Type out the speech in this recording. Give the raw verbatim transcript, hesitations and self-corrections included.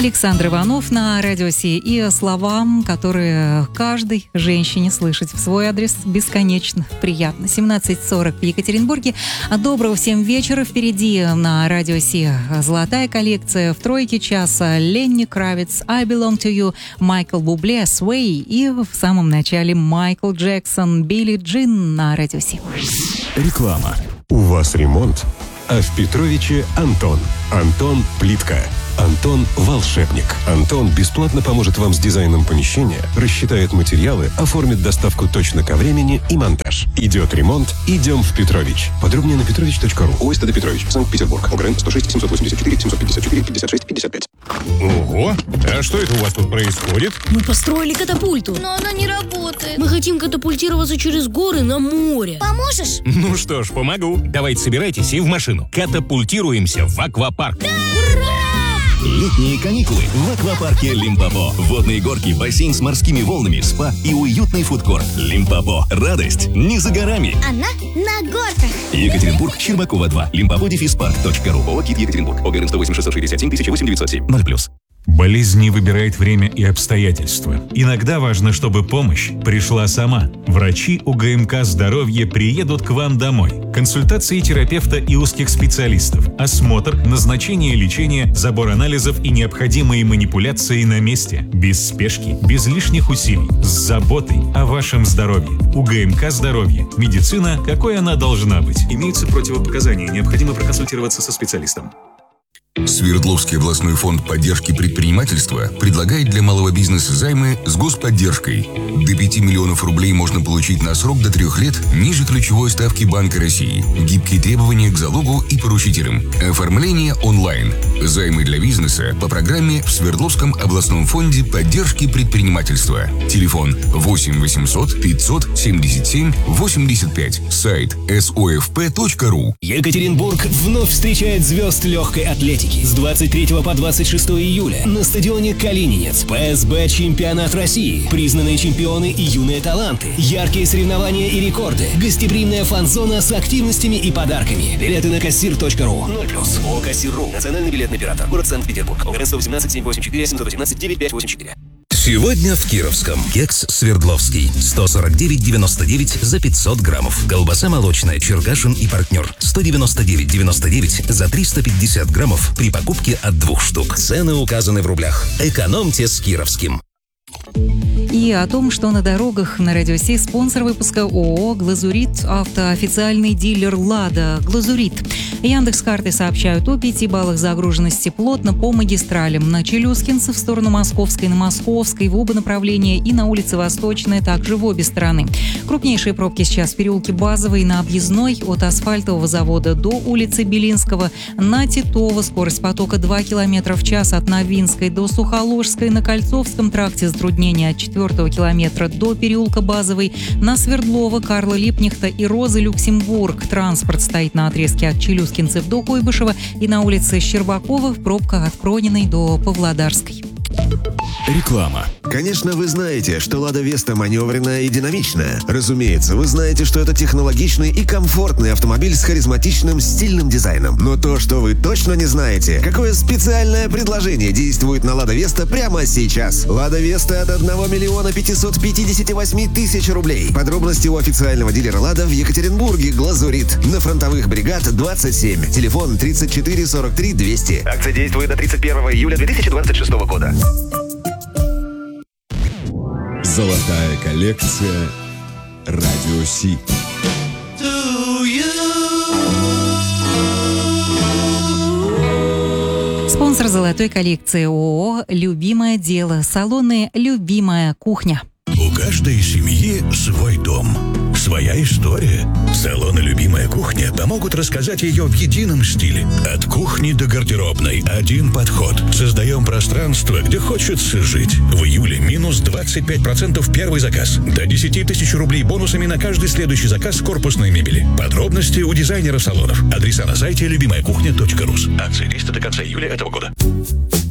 Александр Иванов на Радио Си. И слова, которые каждой женщине слышать в свой адрес бесконечно приятно. семнадцать сорок в Екатеринбурге. Доброго всем вечера. Впереди на Радио Си золотая коллекция. В тройке часа Ленни Кравиц, I Belong to You, Майкл Бубле, Sway. И в самом начале Майкл Джексон, Билли Джин на Радио Си. Реклама. У вас ремонт? А в Петровиче Антон. Антон Плитка. Антон Волшебник. Антон бесплатно поможет вам с дизайном помещения, рассчитает материалы, оформит доставку точно ко времени и монтаж. Идет ремонт, идем в Петрович. Подробнее на петрович точка ру. ОСТД Петрович, Санкт-Петербург. ОГРН сто шесть семьсот восемьдесят четыре семьсот пятьдесят четыре пятьдесят шесть пятьдесят пять. Ого! А что это у вас тут происходит? Мы построили катапульту. Но она не работает. Мы хотим катапультироваться через горы на море. Поможешь? Ну что ж, помогу. Давайте собирайтесь и в машину. Катапультируемся в аквапарк. Да! Летние каникулы в аквапарке Лимпопо. Водные горки, бассейн с морскими волнами, спа и уютный фудкорт. Лимпопо. Радость не за горами. Она на горках. Екатеринбург, Щербакова два. Лимпопо дефис парк точка ру. ООО «Кит Екатеринбург». ОГРН сто восемь шестьсот шестьдесят семь тысяча восемь девятьсот семь. ноль плюс. Болезнь не выбирает время и обстоятельства. Иногда важно, чтобы помощь пришла сама. Врачи УГМК «Здоровье» приедут к вам домой. Консультации терапевта и узких специалистов, осмотр, назначение лечения, забор анализов и необходимые манипуляции на месте. Без спешки, без лишних усилий, с заботой о вашем здоровье. УГМК «Здоровье». Медицина, какой она должна быть. Имеются противопоказания, необходимо проконсультироваться со специалистом. Свердловский областной фонд поддержки предпринимательства предлагает для малого бизнеса займы с господдержкой. До пяти миллионов рублей можно получить на срок до трех лет ниже ключевой ставки Банка России. Гибкие требования к залогу и поручителям. Оформление онлайн. Займы для бизнеса по программе в Свердловском областном фонде поддержки предпринимательства. Телефон восемь восемьсот пятьсот семьдесят семь восемьдесят пять. Сайт эс о эф пэ точка ру. Екатеринбург вновь встречает звезд легкой атлетики. С двадцать третьего по двадцать шестое июля на стадионе Калининец пэ эс бэ Чемпионат России. Признанные чемпионы и юные таланты. Яркие соревнования и рекорды. Гостеприимная фан-зона с активностями и подарками. Билеты на кассир точка ру. ноль плюс. ООО «Кассир.ру». Национальный билетный оператор. Город Санкт-Петербург. ОГРН сто восемнадцать семьсот восемьдесят четыре семьсот восемнадцать девять пять восемьдесят четыре. Сегодня в Кировском. Кекс Свердловский. сто сорок девять девяносто девять за пятьсот граммов. Колбаса молочная Черкашин и партнер. сто девяносто девять девяносто девять за триста пятьдесят граммов при покупке от двух штук. Цены указаны в рублях. Экономьте с Кировским. И о том, что на дорогах на Радио Си спонсор выпуска ООО «Глазурит», автоофициальный дилер «Лада». «Глазурит». Яндекс.Карты сообщают о пяти баллах загруженности плотно по магистралям. На Челюскинце в сторону Московской, на Московской в оба направления и на улице Восточная также в обе стороны. Крупнейшие пробки сейчас в переулке Базовой, на Объездной от асфальтового завода до улицы Белинского. На Титова скорость потока два километра в час от Новинской до Сухоложской. На Кольцовском тракте затруднения от четвертого километра до переулка Базовой. На Свердлова, Карла Липнихта и Розы Люксембург. Транспорт стоит на отрезке от Челюскинцев до Куйбышева и на улице Щербакова в пробках от Прониной до Павлодарской. Реклама. Конечно, вы знаете, что «Лада Веста» маневренная и динамичная. Разумеется, вы знаете, что это технологичный и комфортный автомобиль с харизматичным стильным дизайном. Но то, что вы точно не знаете, какое специальное предложение действует на «Лада Веста» прямо сейчас. «Лада Веста» от одного миллиона пятисот пятидесяти восьми тысяч рублей. Подробности у официального дилера «Лада» в Екатеринбурге «Глазурит». На фронтовых бригад двадцать семь. Телефон тридцать четыре сорок три двести. Акция действует до тридцать первого июля две тысячи двадцать шестого года. Золотая коллекция Радио Си. Спонсор золотой коллекции ООО «Любимое дело». Салоны «Любимая кухня». У каждой семьи свой дом, своя история. Салоны «Любимая кухня» помогут рассказать ее в едином стиле. От кухни до гардеробной один подход. Создаем пространство, где хочется жить. В июле минус двадцать пять процентов первый заказ. До десять тысяч рублей бонусами на каждый следующий заказ корпусной мебели. Подробности у дизайнеров салонов. Адреса на сайте любимая кухня точка ру. Акция действует до конца июля этого года.